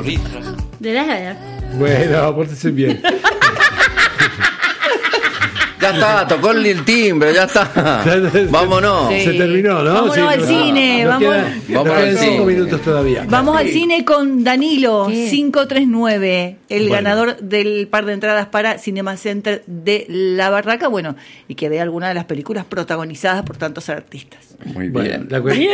De la... Bueno, pórtese bien. Ya está, tocó el timbre, ya está. Vámonos. Sí. Se terminó, ¿no? Vámonos al cine, Nos vamos. Vamos quedan al 5 cine. minutos todavía. Vamos al cine con Danilo, ¿Qué? 539, el Bueno. ganador del par de entradas para Cinema Center de La Barraca, bueno, y que vea alguna de las películas protagonizadas por tantos artistas. Muy Bueno, bien. la cuestión...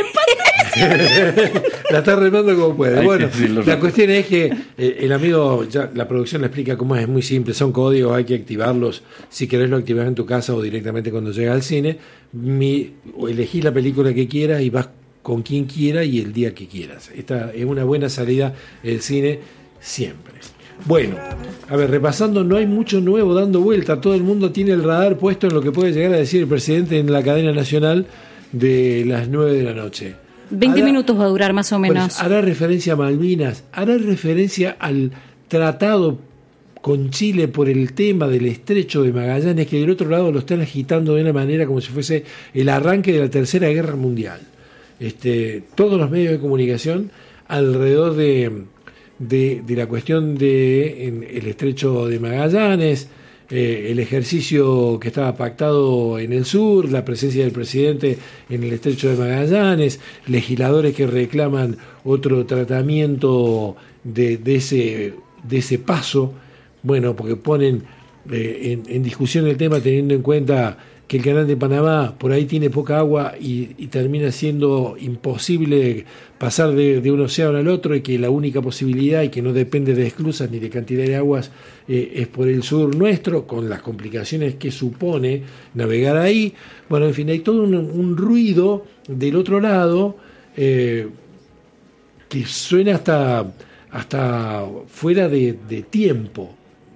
La está remando como puede. Hay Bueno, que decirlo la rápido. cuestión es que el amigo, ya la producción le explica cómo es muy simple, son códigos, hay que activarlos. Si querés lo activás en tu casa o directamente cuando llega al cine. Elegís la película que quieras y vas con quien quiera y el día que quieras. Esta es una buena salida el cine siempre. Bueno, a ver, repasando, no hay mucho nuevo dando vuelta. Todo el mundo tiene el radar puesto en lo que puede llegar a decir el presidente en la cadena nacional de las 9 de la noche. 20 minutos va a durar más o menos. Pues, hará referencia a Malvinas, hará referencia al tratado con Chile por el tema del estrecho de Magallanes, que del otro lado lo están agitando de una manera como si fuese el arranque de la Tercera Guerra Mundial. Todos los medios de comunicación alrededor de la cuestión de el estrecho de Magallanes, el ejercicio que estaba pactado en el sur, la presencia del presidente en el estrecho de Magallanes, legisladores que reclaman otro tratamiento de ese paso, bueno, porque ponen en discusión el tema teniendo en cuenta que el canal de Panamá por ahí tiene poca agua y termina siendo imposible pasar de un océano al otro, y que la única posibilidad, y que no depende de esclusas ni de cantidad de aguas, es por el sur nuestro, con las complicaciones que supone navegar ahí. Bueno, en fin, hay todo un ruido del otro lado que suena hasta fuera de tiempo.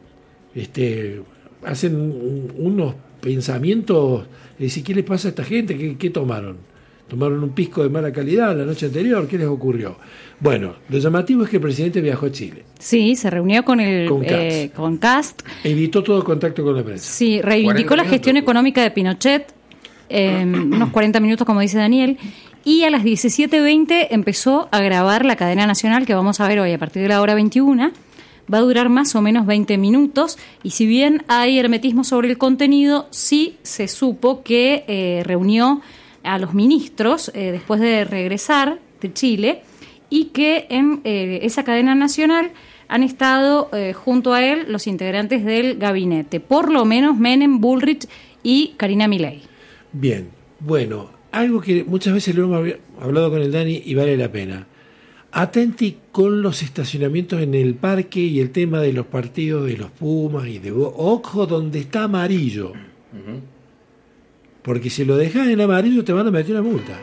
Hacen unos pensamientos de decir, ¿qué les pasa a esta gente? ¿Qué tomaron? ¿Tomaron un pisco de mala calidad la noche anterior? ¿Qué les ocurrió? Bueno, lo llamativo es que el presidente viajó a Chile. Sí, se reunió con Con Cast. Evitó todo contacto con la prensa. Sí, reivindicó 40 la gestión minutos. económica de Pinochet, unos 40 minutos, como dice Daniel, y a las 17:20 empezó a grabar la cadena nacional que vamos a ver hoy a partir de la hora 21. Va a durar más o menos 20 minutos, y si bien hay hermetismo sobre el contenido, sí se supo que reunió a los ministros después de regresar de Chile, y que en esa cadena nacional han estado junto a él los integrantes del gabinete, por lo menos Menem, Bullrich y Karina Milei. Bien, bueno, algo que muchas veces lo hemos hablado con el Dani y vale la pena. Atenti con los estacionamientos en el parque y el tema de los partidos de los Pumas y de ojo donde está amarillo. Porque si lo dejas en amarillo te van a meter una multa.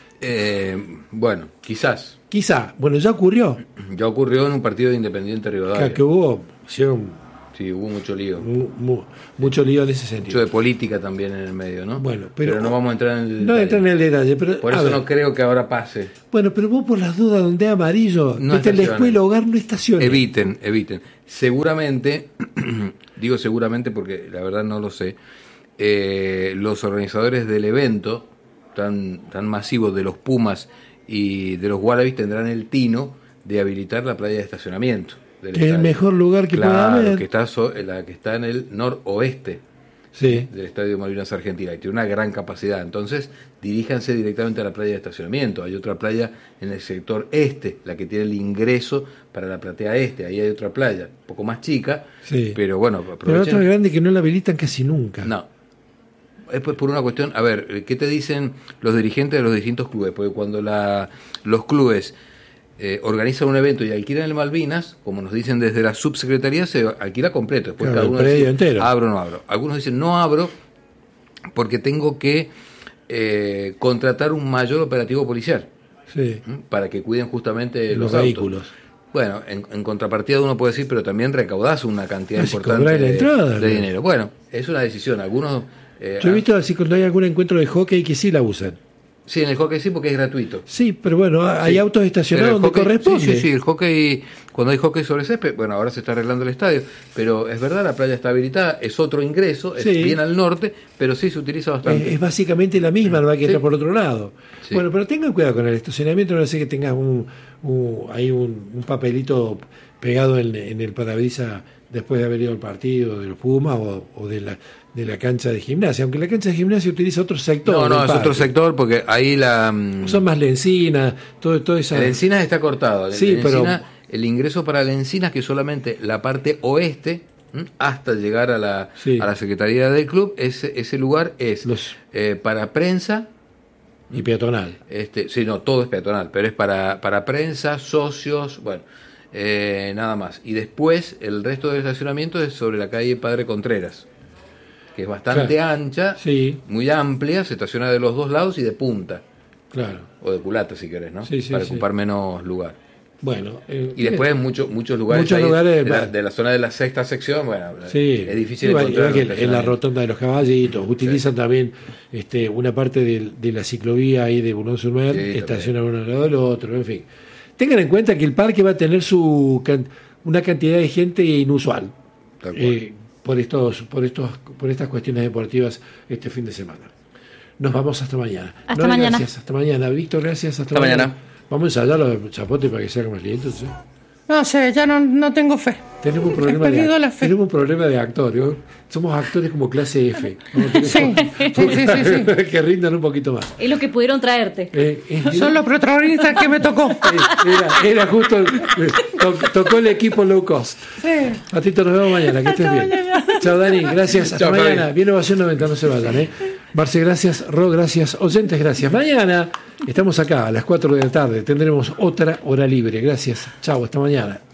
Bueno, quizás. Quizá, bueno, ya ocurrió. Ya ocurrió en un partido de Independiente Rivadavia. Que hubo, hicieron Sí, hubo mucho lío. mucho lío en ese Mucho sentido. de política también en el medio, ¿no? Bueno, pero no vamos a entrar en el No detalle. entrar en el detalle, pero Por a eso ver, no creo que ahora pase. bueno, pero vos por las dudas donde es amarillo, No vete en la estaciones. escuela, hogar, no estaciones. Eviten. Seguramente, digo seguramente porque la verdad no lo sé, los organizadores del evento tan masivo de los Pumas y de los Wallabies tendrán el tino de habilitar la playa de estacionamiento del Que es el estadio. mejor lugar que pueda Claro, haber. que está la que está en el noroeste Sí. del Estadio Malvinas Argentina, y tiene una gran capacidad. Entonces, diríjanse directamente a la playa de estacionamiento. Hay otra playa en el sector este, la que tiene el ingreso para la platea este. Ahí hay otra playa, un poco más chica, Sí. pero bueno, Pero aprovechen. otra grande que no la habilitan casi nunca. No. Es pues por una cuestión, a ver, ¿qué te dicen los dirigentes de los distintos clubes? Porque cuando los clubes organizan un evento y alquilan el Malvinas, como nos dicen desde la subsecretaría, se alquila completo. Después Claro, cada el uno predio dice, entero. abro o no abro. Algunos dicen, no abro porque tengo que contratar un mayor operativo policial Sí. para que cuiden justamente Los autos. vehículos. Bueno, en contrapartida uno puede decir, pero también recaudás una cantidad No, si importante cobrás la entrada, de ¿no? dinero. Bueno, es una decisión. Algunos... Yo he visto así cuando hay algún encuentro de hockey que sí la usan. Sí, en el hockey sí, porque es gratuito. Sí, pero bueno, hay Sí. autos estacionados Pero el donde hockey- corresponde. Sí, el hockey, cuando hay hockey sobre césped, bueno, ahora se está arreglando el estadio, pero es verdad, la playa está habilitada, es otro ingreso, es Sí. bien al norte, pero sí se utiliza bastante. Es básicamente la misma, no hay que Sí. entrar por otro lado. Sí. Bueno, pero tengan cuidado con el estacionamiento, no sé que tengas hay un papelito pegado en el parabrisas después de haber ido al partido de los Pumas o de la cancha de gimnasia, aunque la cancha de gimnasia utiliza otro sector. No, del es parque. otro sector, porque ahí Son más Lencinas, todo eso. el Encinas está cortado. Sí, el pero- Encinas, el ingreso para el Encinas, que solamente la parte oeste, hasta llegar a Sí. la secretaría del club, ese lugar es Los- para prensa. Y peatonal. Sí, no, todo es peatonal, pero es para prensa, socios, bueno, nada más. Y después el resto del estacionamiento es sobre la calle Padre Contreras, que es bastante Claro. ancha, Sí, muy amplia, se estaciona de los dos lados y de punta, claro. o de culata si querés, ¿no? Sí, sí, para sí. ocupar menos lugar. Bueno. Y después muchos lugares, Muchos ahí lugares, de la zona de la sexta sección, bueno, Sí, es difícil igual encontrar que en la estacionamiento. rotonda de los caballitos, utilizan también una parte de la ciclovía ahí de Boulogne-sur-Mer, Sí, estacionan uno al lado del otro, en fin. Tengan en cuenta que el parque va a tener una cantidad de gente inusual Tal cual. por estas cuestiones deportivas este fin de semana. Nos vamos hasta mañana. Hasta mañana. Gracias, hasta mañana. Víctor, gracias. Hasta Hasta mañana. Vamos a ensayar los chapotes para que se hagan más lindos. ¿Sí? No sé, ya no tengo fe. Tenemos un He problema perdido la fe. tenemos un problema de actor, ¿no? Somos actores como clase F. ¿no? Sí. Que rindan un poquito más. Es lo que pudieron traerte. Son los protagonistas que me tocó. Era justo, tocó el equipo low cost. Sí. Patito, nos vemos mañana, que estés bien. Chao, Dani, gracias. Hasta Chao, mañana. Fabi. Viene Ovación 90, no se vayan, ¿eh? Marce, gracias. Ro, gracias. Oyentes, gracias. Mañana estamos acá a las 4 de la tarde. Tendremos otra hora libre. Gracias. Chao, hasta mañana.